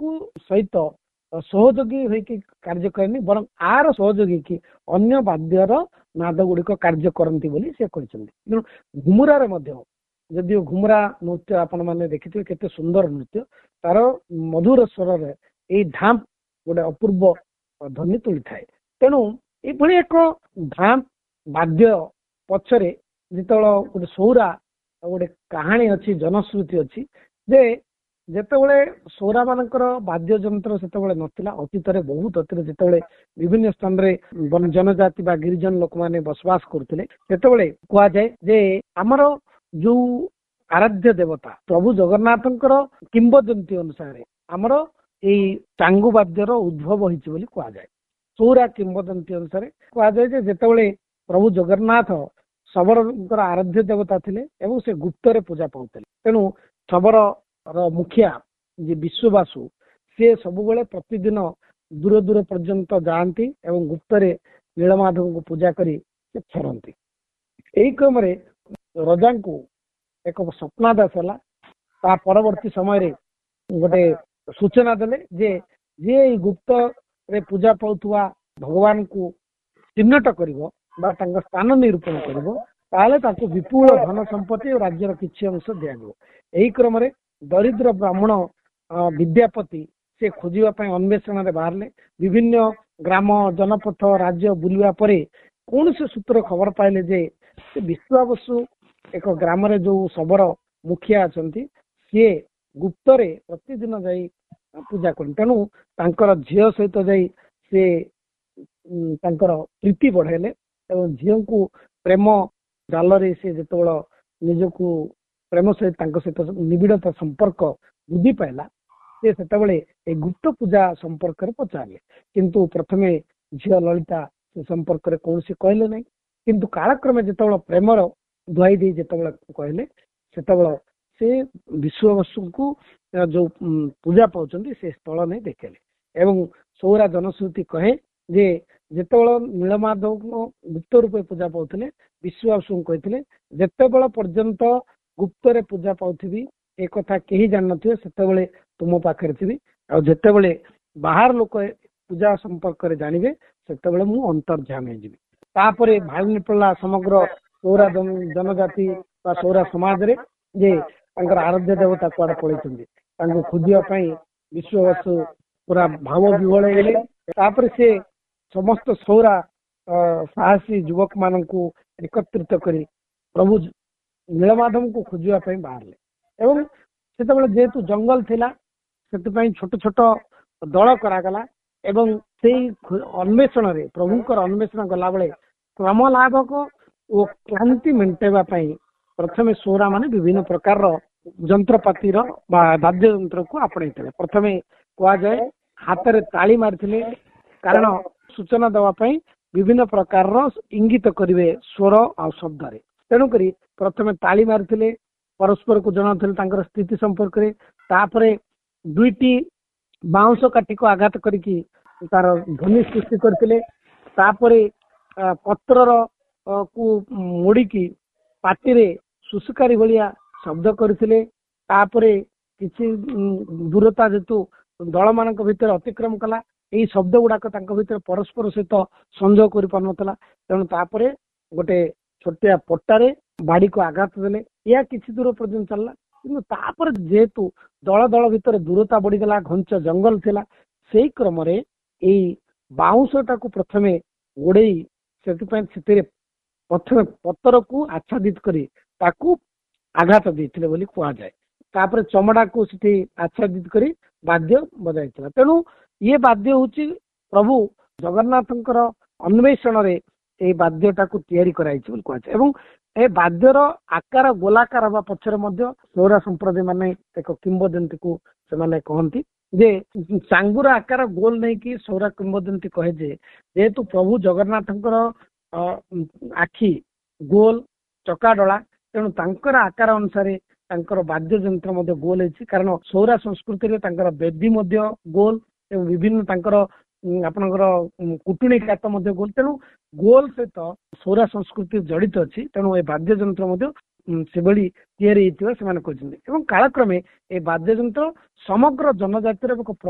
सहित सहयोगी होइकी कार्य करेनि बरं आर सहयोगी कि अन्य वाद्यर नाद गुड़िक कार्य करती बोली से कहते। घुमुरार जदि घुमुरा नृत्य आपण मैंने देखिथे केते सुंदर नृत्य तार मधुर स्वर ये ढाम्प गोटे अपूर्व ध्वनि तुली थाए। तेणु ये एक ढाम्प वाद्य पछरे जितेबाला गोटे सौरा गोटे कहानी अच्छी जनश्रुति अच्छी जे जेतेबेले सौरा मानकर वाद्य जंत्र सेतेबेले नथिला अतीत बहुत अतीत जितेबेले विभिन्न स्थान रे जनजाति बा गिरिजन लोक माने बसवास करथिले सेतेबेले कुआ जाय जे हमर जो आराध्य देवता प्रभु जगन्नाथंकर किंवदंती अनुसार हमर एई चांगु वाद्यर उद्भव होइछि बोली कुआ जाय। सौरा किंवदंती अनुसार कुआ जाय जे जेतेबेले प्रभु जगन्नाथ शबर आराध्य देवता थिले एवं से गुप्त पूजा पाउथिले तेणु शबर मुखिया जे विश्ववासु से सबुबले प्रतिदिन दूर दूर पर्यंत जाती एवं गुप्तरे नीलमाधव को पूजा करी फेरती। यही क्रम रजा को एक स्वप्नादेश है ता परवर्ती समय गोटे सूचना देले जे जे गुप्त रे पूजा पाउथुवा भगवान को चिन्हट करिवो बा तांका स्थान निरूपण करिवो ताले ताको विपुल धन संपत्ति और राज्यर किछि अंश दियागो। एही क्रम दरिद्र ब्राह्मण विद्यापति से खोजापी अन्वेषण बाहर विभिन्न ग्राम जनपथ राज्य बुलवा पर कौन से सूत्र खबर पाइले जे विश्वाबसु एक ग्राम रे जो शबर मुखिया अच्छा सी गुप्तरे प्रतिदिन जाई पूजा कर तेणु तांकर झील सहित जाई से तांकर प्रीति बढ़ेले एवं झील को प्रेम जाल से जिते निजक प्रेम सहित सहित निबिड़ता संपर्क वृद्धि पाइला से गुप्त पूजा संपर्क पचारे किंतु प्रथमे झील ललिता से संपर्क कौन से कहले नहीं किंतु कालक्रमे जिते प्रेमर दुआई दे जिते कहले से विश्ववसु को जो पूजा पाउछंती से स्थल नहीं देखेले एवं सौरा जनश्रुति कहे जे जिते नीलमाधव गुप्त रूपे पूजा पाउथिले विश्ववसु कहते जितेबेला पर्यंत गुप्तरे पूजा पाउथिबी एक कथा केही जान नथिबे सेतेबेले तुम पाखरे थिबी आ जेतेबेले बाहर लोक पूजा संपर्क रे जानिबे सेतेबेले मु अंतर्ध्यान हे जिबी। तापरे भाई पड़ला समग्र सौरा जनजाति बा सौरा समाज रे जे तांकर आराध्य देवता कुआडे पळैछन्ती तांको खोजिया पई विश्ववसु पूरा भाव विवळ हेले। तापरे से समस्त सौरा साहसी युवक माननकु एकत्रित करी प्रभु नीलमाधव को खोजापी बाहर एवं से जेहेतु जंगल थिला से छोट छोट दल करागला एवं से अन्वेषण रे प्रभुकर अन्वेषण गला बेले क्रम लाभक और क्लांति मेटेवाई प्रथमे सौरा माने विभिन्न प्रकार जंत्रपाति वाद्य यंत्र को आपणे प्रथमे कह जाए हाथ में ताली मारी कारण सूचना देवाई विभिन्न प्रकार इंगित करेंगे स्वर आ शब्द तेणुक प्रथमे ताली मारी परस्पर को जनाते स्थिति संपर्क में तापरे दुईटी बाउंस काठी को आघात करिकी तार ध्वनि सृष्टि करते तापरे पत्र को मोड़िकी पाटिरे सुसुकारी भलिया शब्द करते तापरे किछि दूरता जेतु दल मान भीतर अतिक्रम कला यही शब्द गुड़ाक भीतर परस्पर सहित संजोग कर पारनतला तेणु तापरे गोटे छोटिया पट्टारे बाड़ी को आघात देले या किछि दूर पर्यंत चलला किंतु तापर जेतु दल दल भीतर दूरता बढ़ीगला घंच जंगल थिला सेही क्रम रे एई बाउंसटा को प्रथमे गोड़ेई से प्रथमे पत्तर को आच्छादित करी ताकू आघात देथिले बोली कुआ जाए तापर चमड़ा को सिटी आच्छादित करी वाद्य बजाइथिला तेणु ये वाद्य होची प्रभु जगन्नाथंकर अन्वेषण रे ए वाद्यटा को तैयारी कराइछि बोली कुआ जाए एवं ए वाद्यर आकार गोलाकार हवा पछरे मध्य सौरा संप्रदाय माने एक किंवदंती को से माने कहंती जे चांगुर आकार गोल नहीं कि सौरा किंवदंती कहे जे जेहेतु प्रभु जगन्नाथंकर आखि गोल चकाडला तेणु तांकर आकार अनुसार तांकर वाद्य यंत्र मध्य गोल है कारण सौरा संस्कृति रे तांकर बेदी मध्य गोल एवं विभिन्न तांकर आपनकर कुटुणी कात मध्य गोल तेणु गोल सहित सौरा संस्कृति जड़ित अच्छी तेणु ए वाद्य यंत्र मध्य से तैयारी होइतिबा से माने कहछन्ती एवं कालक्रमे ए वाद्य यंत्र समग्र जनजातिर एक